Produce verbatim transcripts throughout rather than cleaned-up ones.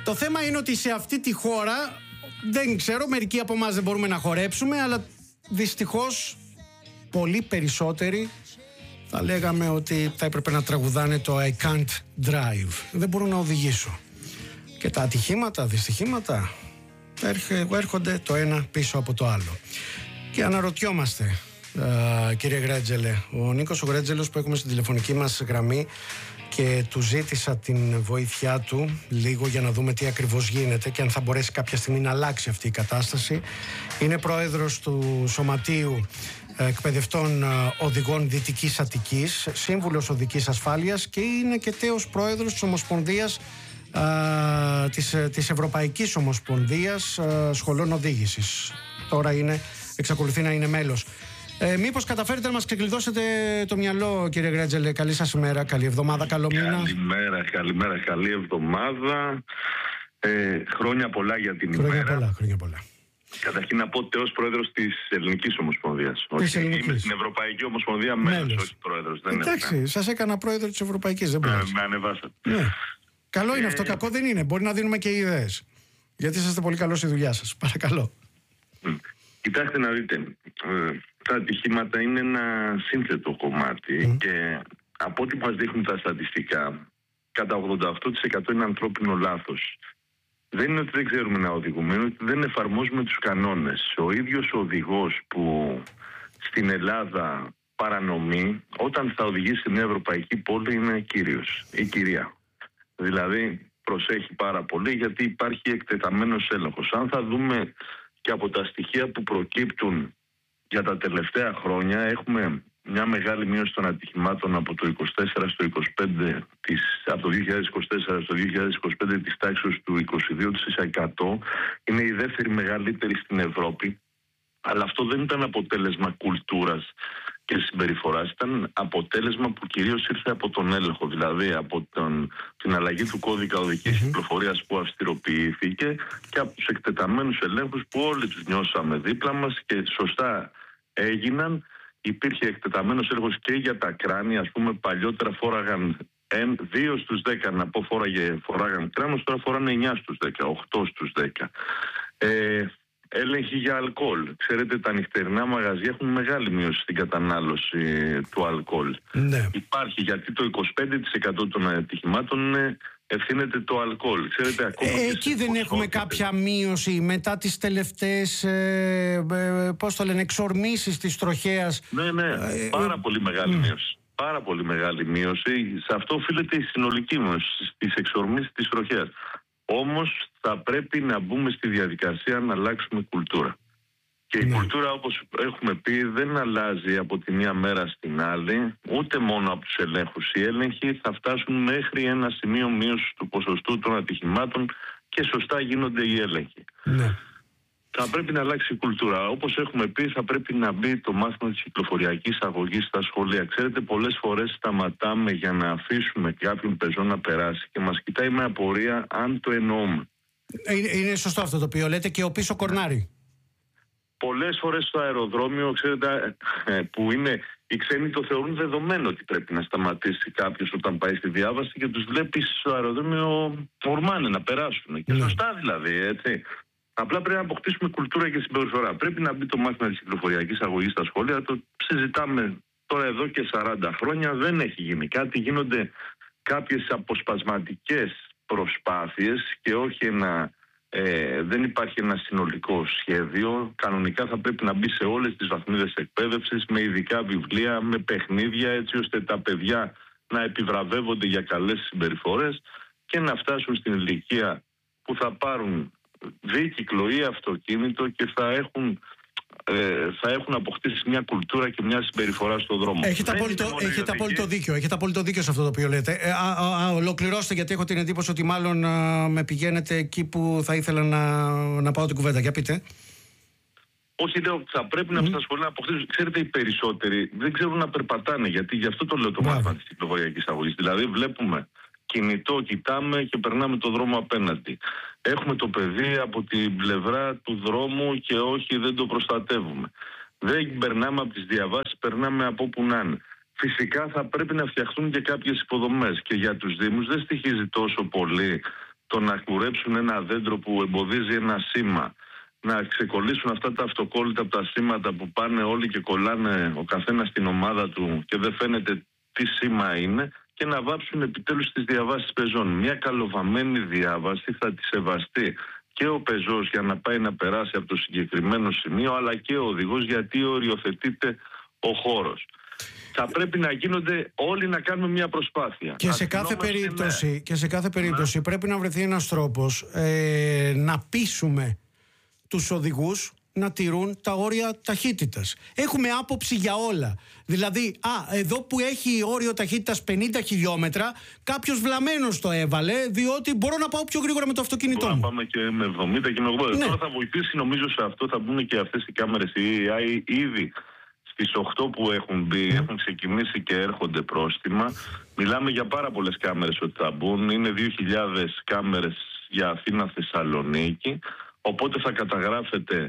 Το θέμα είναι ότι σε αυτή τη χώρα, δεν ξέρω, μερικοί από εμάς δεν μπορούμε να χορέψουμε, αλλά δυστυχώς πολύ περισσότεροι θα λέγαμε ότι θα έπρεπε να τραγουδάνε το I can't drive. Δεν μπορούν να οδηγήσω. Και τα ατυχήματα, δυστυχήματα έρχονται το ένα πίσω από το άλλο. Και αναρωτιόμαστε, uh, κύριε Γρέτζελε, ο Νίκος ο Γρέτζελος που έχουμε στην τηλεφωνική μας γραμμή και του ζήτησα την βοήθειά του λίγο για να δούμε τι ακριβώς γίνεται και αν θα μπορέσει κάποια στιγμή να αλλάξει αυτή η κατάσταση. Είναι πρόεδρος του Σωματείου Εκπαιδευτών Οδηγών Δυτικής Αττικής, σύμβουλος οδικής ασφάλειας και είναι και τέος πρόεδρος της Ομοσπονδίας α, της, της Ευρωπαϊκής Ομοσπονδίας α, Σχολών Οδήγησης. Τώρα είναι, εξακολουθεί να είναι μέλος. Ε, μήπως καταφέρετε να μας ξεκλειδώσετε το μυαλό, κύριε Γρέτζελε? Καλή σας ημέρα, καλή εβδομάδα, καλό μήνα. Καλημέρα, καλημέρα, καλή εβδομάδα. Ε, χρόνια πολλά για την χρόνια ημέρα. Πολλά, χρόνια πολλά. Καταρχήν να πω τέος πρόεδρος της Ελληνικής Ομοσπονδίας. Όχι, είμαι στην Ευρωπαϊκή Ομοσπονδία μέλος, όχι πρόεδρος. Δεν Εντάξει, είναι. Σας έκανα πρόεδρο της Ευρωπαϊκής, δεν μπορεί. Με ανεβάσατε. Ναι. Καλό ε... είναι αυτό, κακό δεν είναι. Μπορεί να δίνουμε και ιδέες. Γιατί είσαστε πολύ καλός στη δουλειά σας. Παρακαλώ. Κοιτάξτε να δείτε. Ε, τα ατυχήματα είναι ένα σύνθετο κομμάτι mm. και από ό,τι μας δείχνουν τα στατιστικά, κατά ογδόντα οκτώ τοις εκατό είναι ανθρώπινο λάθος. Δεν είναι ότι δεν ξέρουμε να οδηγούμε, είναι ότι δεν εφαρμόζουμε τους κανόνες. Ο ίδιος ο οδηγός που στην Ελλάδα παρανομεί, όταν θα οδηγήσει σε μια ευρωπαϊκή πόλη, είναι κύριος ή κυρία. Δηλαδή προσέχει πάρα πολύ γιατί υπάρχει εκτεταμένος έλεγχος. Αν θα δούμε και από τα στοιχεία που προκύπτουν για τα τελευταία χρόνια, έχουμε μια μεγάλη μείωση των ατυχημάτων από το είκοσι τέσσερα στο είκοσι πέντε, της, από το δύο χιλιάδες είκοσι τέσσερα στο δύο χιλιάδες είκοσι πέντε της τάξης του είκοσι δύο τοις εκατό. Είναι η δεύτερη μεγαλύτερη στην Ευρώπη. Αλλά αυτό δεν ήταν αποτέλεσμα κουλτούρας και συμπεριφοράς, ήταν αποτέλεσμα που κυρίως ήρθε από τον έλεγχο, δηλαδή από τον, την αλλαγή του κώδικα οδικής κυκλοφορίας που αυστηροποιήθηκε και από τους εκτεταμένους ελέγχους που όλοι τους νιώσαμε δίπλα μας και σωστά έγιναν. Υπήρχε εκτεταμένος έλεγχος και για τα κράνη, ας πούμε παλιότερα φόραγαν δύο στους δέκα, να πω φόραγε, φοράγαν κράνος, τώρα φοράνε εννιά στους δέκα, οκτώ στους δέκα. Ε, έλεγχοι για αλκοόλ. Ξέρετε, τα νυχτερινά μαγαζιά έχουν μεγάλη μείωση στην κατανάλωση του αλκοόλ. Ναι. Υπάρχει, γιατί το είκοσι πέντε τοις εκατό των ατυχημάτων είναι, ευθύνεται το αλκοόλ. Ξέρετε, ακόμα ε, εκεί δεν έχουμε κάποια μείωση μετά τις τελευταίες ε, ε, πώς το λένε, εξορμήσεις της τροχέας? Ναι, ναι, ε, πάρα ε, πολύ μεγάλη ε, μείωση. Πάρα πολύ μεγάλη μείωση. Σε αυτό οφείλεται η συνολική μείωση στις εξορμήσεις της τροχέας. Όμως θα πρέπει να μπούμε στη διαδικασία να αλλάξουμε κουλτούρα. Και η ναι. κουλτούρα, όπως έχουμε πει, δεν αλλάζει από τη μία μέρα στην άλλη, ούτε μόνο από τους ελέγχους. Οι έλεγχοι θα φτάσουν μέχρι ένα σημείο μείωσης του ποσοστού των ατυχημάτων και σωστά γίνονται οι έλεγχοι. Ναι. Θα πρέπει να αλλάξει η κουλτούρα. Όπως έχουμε πει, θα πρέπει να μπει το μάθημα της κυκλοφοριακής αγωγής στα σχολεία. Ξέρετε, πολλές φορές σταματάμε για να αφήσουμε κάποιον πεζό να περάσει και μας κοιτάει με απορία αν το εννοούμε. Είναι, είναι σωστό αυτό το οποίο λέτε, και ο πίσω κορνάρι. Πολλές φορές στο αεροδρόμιο, ξέρετε, που είναι, οι ξένοι το θεωρούν δεδομένο ότι πρέπει να σταματήσει κάποιος όταν πάει στη διάβαση και τους βλέπει στο αεροδρόμιο ορμάνε να περάσουν. Και σωστά δηλαδή, έτσι. Απλά πρέπει να αποκτήσουμε κουλτούρα και συμπεριφορά. Πρέπει να μπει το μάθημα της κυκλοφοριακής αγωγής στα σχολεία. Το συζητάμε τώρα εδώ και σαράντα χρόνια. Δεν έχει γίνει κάτι. Γίνονται κάποιες αποσπασματικές προσπάθειες και όχι ένα... Ε, δεν υπάρχει ένα συνολικό σχέδιο. Κανονικά θα πρέπει να μπει σε όλες τις βαθμίδες εκπαίδευσης με ειδικά βιβλία, με παιχνίδια, έτσι ώστε τα παιδιά να επιβραβεύονται για καλές συμπεριφορές και να φτάσουν στην ηλικία που θα πάρουν δίκυκλο ή αυτοκίνητο και θα έχουν, ε, θα έχουν αποκτήσει μια κουλτούρα και μια συμπεριφορά στον δρόμο. Έχετε απόλυτο, έχετε απόλυτο δίκιο. Έχετε απόλυτο δίκιο σε αυτό το οποίο λέτε. Ε, α, α, α, ολοκληρώστε, γιατί έχω την εντύπωση ότι μάλλον α, με πηγαίνετε εκεί που θα ήθελα να, να πάω την κουβέντα. Για πείτε. Όχι, λέω ότι θα πρέπει mm. να στα σχολεία να αποκτήσουν. Ξέρετε, οι περισσότεροι δεν ξέρουν να περπατάνε. Γιατί γι' αυτό το λέω το μάθημα της κυκλοφοριακής αγωγής. Δηλαδή, βλέπουμε κινητό, κοιτάμε και περνάμε το δρόμο απέναντι. Έχουμε το παιδί από την πλευρά του δρόμου και όχι, δεν το προστατεύουμε. Δεν περνάμε από τις διαβάσεις, περνάμε από όπου να είναι. Φυσικά θα πρέπει να φτιαχτούν και κάποιες υποδομές και για τους Δήμους δεν στοιχίζει τόσο πολύ το να κουρέψουν ένα δέντρο που εμποδίζει ένα σήμα, να ξεκολλήσουν αυτά τα αυτοκόλλητα από τα σήματα που πάνε όλοι και κολλάνε ο καθένας στην ομάδα του και δεν φαίνεται τι σήμα είναι, και να βάψουν επιτέλους τις διαβάσεις πεζών. Μια καλοβαμμένη διάβαση θα τη σεβαστεί και ο πεζός για να πάει να περάσει από το συγκεκριμένο σημείο, αλλά και ο οδηγός, γιατί οριοθετείται ο χώρος. Θα πρέπει να γίνονται όλοι, να κάνουμε μια προσπάθεια. Και σε κάθε περίπτωση, είναι... και σε κάθε περίπτωση ναι. πρέπει να βρεθεί ένας τρόπος ε, να πείσουμε τους οδηγούς να τηρούν τα όρια ταχύτητας. Έχουμε άποψη για όλα. Δηλαδή, α, εδώ που έχει όριο ταχύτητας πενήντα χιλιόμετρα, κάποιος βλαμμένος το έβαλε, διότι μπορώ να πάω πιο γρήγορα με το αυτοκίνητό μου. Να πάμε και με εβδομήντα και με ογδόντα. Ναι. Τώρα θα βοηθήσει, νομίζω, σε αυτό θα μπουν και αυτές οι κάμερες. Οι έι άι ήδη στις οκτώ που έχουν μπει, mm. έχουν ξεκινήσει και έρχονται πρόστιμα. Μιλάμε για πάρα πολλές κάμερες ότι θα μπουν. Είναι δύο χιλιάδες κάμερες για Αθήνα-Θεσσαλονίκη. Οπότε θα καταγράφεται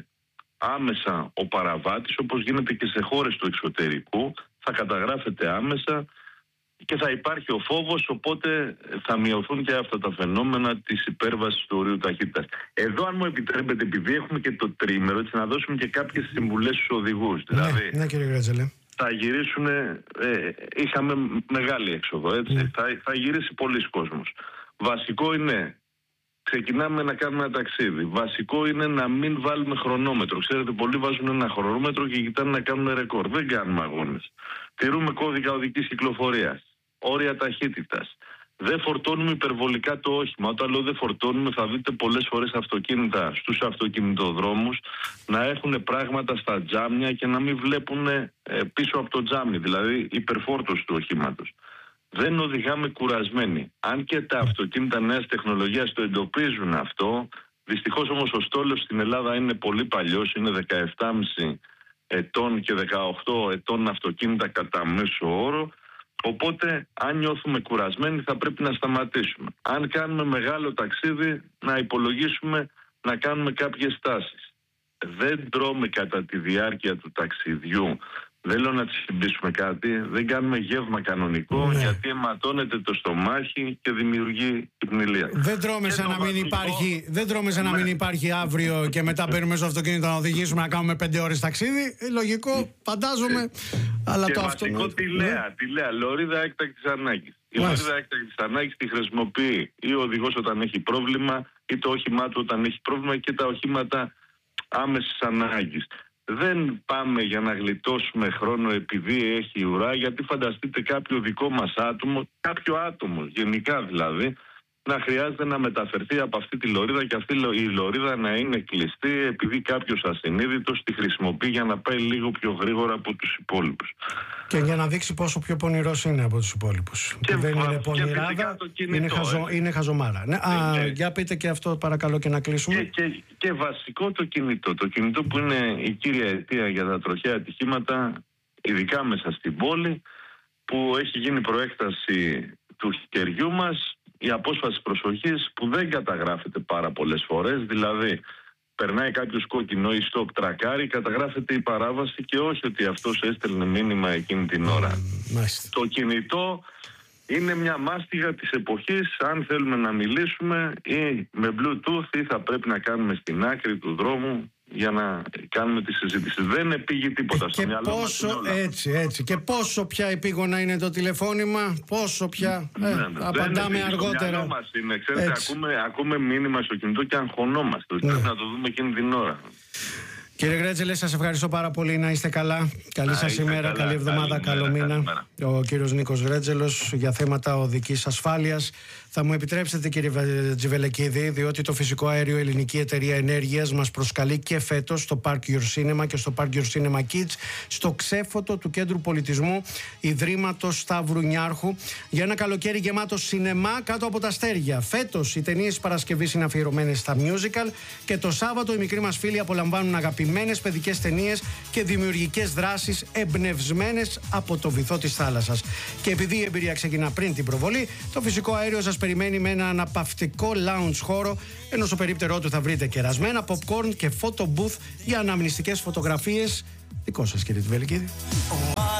άμεσα ο παραβάτης, όπως γίνεται και σε χώρες του εξωτερικού, θα καταγράφεται άμεσα και θα υπάρχει ο φόβος, οπότε θα μειωθούν και αυτά τα φαινόμενα της υπέρβασης του ορίου ταχύτητας. Εδώ, αν μου επιτρέπετε, επειδή έχουμε και το τρίμερο, έτσι, να δώσουμε και κάποιες συμβουλές στους οδηγούς. Ναι, δηλαδή, ναι, κύριε Γρέτζελε. Θα γυρίσουν, ε, είχαμε μεγάλη έξοδο, έτσι, ναι. θα, θα γυρίσει πολλοί κόσμος. Βασικό είναι, ξεκινάμε να κάνουμε ένα ταξίδι. Βασικό είναι να μην βάλουμε χρονόμετρο. Ξέρετε, πολλοί βάζουν ένα χρονόμετρο και κοιτάνε να κάνουν ρεκόρ. Δεν κάνουμε αγώνες. Τηρούμε κώδικα οδικής κυκλοφορίας, όρια ταχύτητας. Δεν φορτώνουμε υπερβολικά το όχημα. Όταν λέω δεν φορτώνουμε, θα δείτε πολλές φορές αυτοκίνητα στους αυτοκινητοδρόμους να έχουν πράγματα στα τζάμια και να μην βλέπουν πίσω από το τζάμι, δηλαδή υπερφόρτωση του οχήματος. Δεν οδηγάμε κουρασμένοι. Αν και τα αυτοκίνητα νέας τεχνολογίας το εντοπίζουν αυτό, δυστυχώς όμως ο στόλος στην Ελλάδα είναι πολύ παλιός, είναι δεκαεπτά κόμμα πέντε ετών και δεκαοκτώ ετών αυτοκίνητα κατά μέσο όρο, οπότε αν νιώθουμε κουρασμένοι θα πρέπει να σταματήσουμε. Αν κάνουμε μεγάλο ταξίδι, να υπολογίσουμε να κάνουμε κάποιες στάσεις. Δεν τρώμε κατά τη διάρκεια του ταξιδιού. Δεν λέω να τσιμπήσουμε κάτι, δεν κάνουμε γεύμα κανονικό, ναι. γιατί αιματώνεται το στομάχι και δημιουργεί υπνηλία. Δεν τρώμε σαν να, βασικό... υπάρχει, δεν τρώμε σαν ναι. να μην υπάρχει αύριο και μετά παίρνουμε στο αυτοκίνητο να οδηγήσουμε να κάνουμε πέντε ώρες ταξίδι. Λογικό, φαντάζομαι. Ε, αλλά και το βασικό αυτό... τη λέω, τη λέω, λωρίδα έκτακτης ανάγκης. Η λωρίδα έκτακτης ανάγκης τη χρησιμοποιεί ή ο οδηγός όταν έχει πρόβλημα ή το όχημά του όταν έχει πρόβλημα και τα οχήματα άμεσης ανάγκης. Δεν πάμε για να γλιτώσουμε χρόνο επειδή έχει ουρά, γιατί φανταστείτε κάποιο δικό μας άτομο, κάποιο άτομο γενικά δηλαδή, να χρειάζεται να μεταφερθεί από αυτή τη λωρίδα και αυτή η λωρίδα να είναι κλειστή επειδή κάποιος ασυνείδητος τη χρησιμοποιεί για να πάει λίγο πιο γρήγορα από τους υπόλοιπους. Και για να δείξει πόσο πιο πονηρός είναι από τους υπόλοιπους. Και δεν είναι πονηράδα, είναι, χαζο, είναι χαζομάρα. Ναι, α, και, για πείτε και αυτό παρακαλώ και να κλείσουμε. Και, και, και βασικό το κινητό. Το κινητό που είναι η κύρια αιτία για τα τροχαία ατυχήματα, ειδικά μέσα στην πόλη, που έχει γίνει προέκταση του χεριού μας, η απόσπαση προσοχής που δεν καταγράφεται πάρα πολλές φορές, δηλαδή περνάει κάποιος κόκκινο ή stop τρακάρει, καταγράφεται η παράβαση και όχι ότι αυτός έστελνε μήνυμα εκείνη την ώρα. Mm, το κινητό είναι μια μάστιγα της εποχής, αν θέλουμε να μιλήσουμε ή με Bluetooth ή θα πρέπει να κάνουμε στην άκρη του δρόμου για να κάνουμε τη συζήτηση. Δεν επήγει τίποτα ε, στο μυαλό πόσο, μας. Έτσι, έτσι. Και πόσο πια επίγωνα είναι το τηλεφώνημα, πόσο πια ε, ναι, ναι, απαντάμε αργότερα. Στο μας είναι. Ξέρετε, ακούμε, ακούμε μήνυμα στο κινητό και αγχωνόμαστε. Ναι. Πρέπει να το δούμε εκείνη την ώρα. Κύριε Γρέτζελε, σας ευχαριστώ πάρα πολύ. Να είστε καλά. Καλή σας ημέρα, καλά, καλή εβδομάδα, καλή καλό μήνα. Ο κύριος Νίκος Γρέτζελος για θέματα οδικής ασφάλειας. Θα μου επιτρέψετε, κύριε Τζιβελεκίδη, διότι το φυσικό αέριο Ελληνική Εταιρεία Ενέργειας μας προσκαλεί και φέτος στο Park Your Cinema και στο Park Your Cinema Kids, στο ξέφωτο του Κέντρου Πολιτισμού Ιδρύματος Σταύρου Νιάρχου, για ένα καλοκαίρι γεμάτο σινεμά κάτω από τα αστέρια. Φέτος οι ταινίες Παρασκευής είναι αφιερωμένες στα musical και το Σάββατο οι μικροί μας φίλοι απολαμβάνουν αγαπημένες παιδικές ταινίες και δημιουργικές δράσεις εμπνευσμένες από το βυθό της θάλασσας. Και επειδή η εμπειρία ξεκινά πριν την προβολή, το φυσικό αέριο σας περιμένει με ένα αναπαυτικό lounge χώρο, ενώ στο περίπτερό του θα βρείτε κερασμένα popcorn και photo booth για αναμνηστικές φωτογραφίες. Δικό σας, κύριε Τζιβελεκίδη.